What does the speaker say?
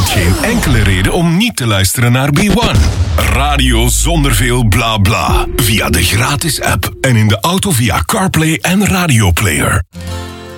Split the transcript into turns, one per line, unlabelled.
hebt geen enkele reden om niet te luisteren naar B1. Radio zonder veel bla bla. Via de gratis app en in de auto via CarPlay en Radio Player.